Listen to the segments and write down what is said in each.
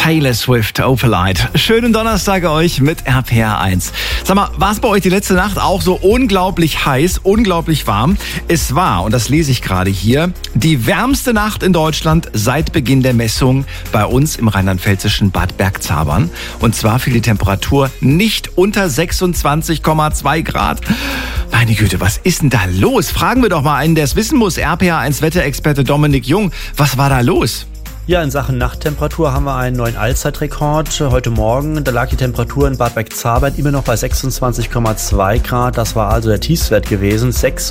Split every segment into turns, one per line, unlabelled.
Taylor Swift, Opalite. Schönen Donnerstag euch mit RPR1. Sag mal, war es bei euch die letzte Nacht auch so unglaublich heiß, unglaublich warm? Es war, und das lese ich gerade hier, die wärmste Nacht in Deutschland seit Beginn der Messung bei uns im rheinland-pfälzischen Bad Bergzabern. Und zwar fiel die Temperatur nicht unter 26,2 Grad. Meine Güte, was ist denn da los? Fragen wir doch mal einen, der es wissen muss. RPR1 Wetterexperte Dominik Jung. Was war da los?
Ja, in Sachen Nachttemperatur haben wir einen neuen Allzeitrekord. Heute Morgen, da lag die Temperatur in Bad Bergzabern immer noch bei 26,2 Grad. Das war also der Tiefstwert gewesen,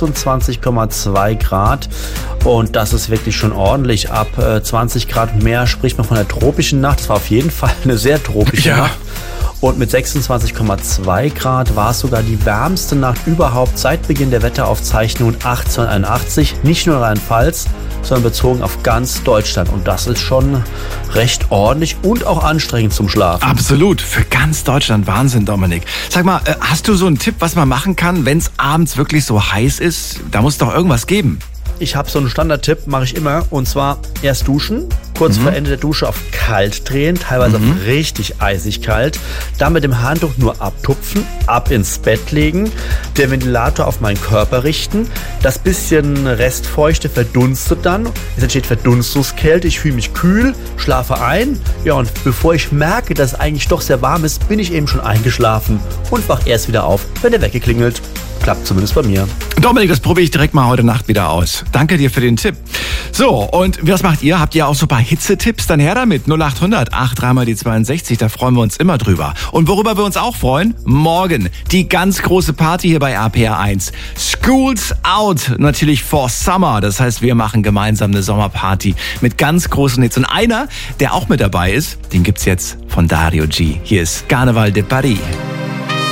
26,2 Grad. Und das ist wirklich schon ordentlich. Ab 20 Grad mehr spricht man von einer tropischen Nacht. Das war auf jeden Fall eine sehr tropische Nacht. Und mit 26,2 Grad war es sogar die wärmste Nacht überhaupt seit Beginn der Wetteraufzeichnungen 1881. Nicht nur Rheinland-Pfalz, sondern bezogen auf ganz Deutschland. Und das ist schon recht ordentlich und auch anstrengend zum Schlafen.
Absolut, für ganz Deutschland. Wahnsinn, Dominik. Sag mal, hast du so einen Tipp, was man machen kann, wenn es abends wirklich so heiß ist? Da muss doch irgendwas geben.
Ich habe so einen Standardtipp, mache ich immer, und zwar erst duschen, kurz vor Ende der Dusche auf kalt drehen, teilweise auf richtig eisig kalt, dann mit dem Handtuch nur abtupfen, ab ins Bett legen, den Ventilator auf meinen Körper richten, das bisschen Restfeuchte verdunstet dann, es entsteht Verdunstungskälte, ich fühle mich kühl, schlafe ein, ja, und bevor ich merke, dass es eigentlich doch sehr warm ist, bin ich eben schon eingeschlafen und wach erst wieder auf, wenn der Wecker klingelt. Klappt zumindest bei mir.
Dominik, das probiere ich direkt mal heute Nacht wieder aus. Danke dir für den Tipp. So, und was macht ihr? Habt ihr auch so ein paar Hitzetipps? Dann her damit. 0800 83 die 62, da freuen wir uns immer drüber. Und worüber wir uns auch freuen? Morgen die ganz große Party hier bei RPR1. School's Out, natürlich for Summer. Das heißt, wir machen gemeinsam eine Sommerparty mit ganz großen Hits. Und einer, der auch mit dabei ist, den gibt's jetzt von Dario G. Hier ist Carnaval de Paris.